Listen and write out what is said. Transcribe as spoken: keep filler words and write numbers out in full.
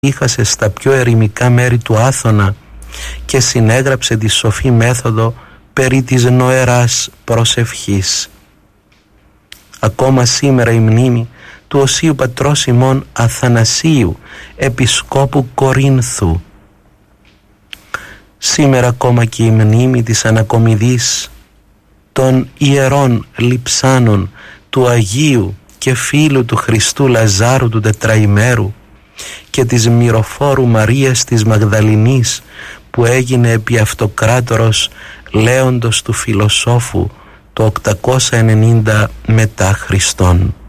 είχασε στα πιο ερημικά μέρη του Άθωνα και συνέγραψε τη σοφή μέθοδο περί της νοεράς προσευχής. Ακόμα σήμερα η μνήμη του Οσίου Πατρός ημών Αθανασίου, Επισκόπου Κορίνθου. Σήμερα ακόμα και η μνήμη της ανακομιδής των ιερών λειψάνων του Αγίου και φίλου του Χριστού Λαζάρου του Τετραημέρου και της μυροφόρου Μαρίας της Μαγδαληνής, που έγινε επί αυτοκράτορος Λέοντος του Φιλοσόφου το οκτακόσια ενενήντα μετά Χριστόν.